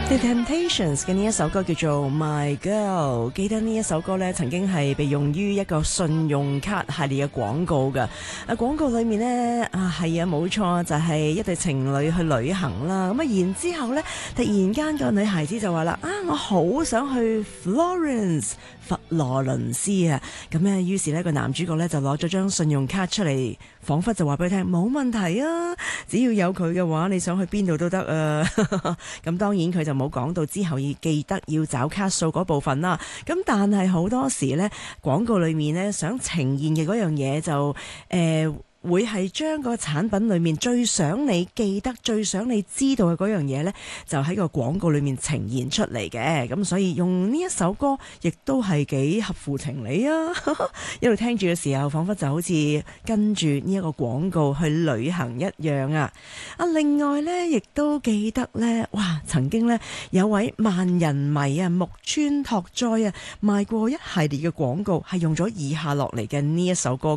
The Temptations 嘅呢一首歌叫做 My Girl， 記得呢一首歌呢曾經係被用於一個信用卡系列嘅廣告㗎。廣告裏面呢，係啊冇錯，就係一對情侶去旅行啦。咁然之後呢，突然間個女孩子就話啦，我好想去 Florence 佛羅倫斯啊。咁呢，於是呢個男主角呢就攞咗張信用卡出嚟，彷彿就話俾佢聽冇問題啊，只要有佢嘅話，你想去邊度都得啊。咁當然佢就冇講到之後要記得要找卡數嗰部分啦。咁但係好多時呢，廣告裏面呢想呈現嘅嗰樣嘢就會係將個產品裏面最想你記得、最想你知道嘅嗰樣嘢呢，就喺個廣告裏面呈現出嚟嘅。咁所以用呢一首歌，亦都係幾合乎情理啊！一路聽住嘅時候，彷彿就好似跟住呢一個廣告去旅行一樣啊！另外呢，亦都記得呢，哇！曾經呢，有位萬人迷啊，木村拓哉啊，賣過一系列嘅廣告，係用咗以下落嚟嘅呢一首歌。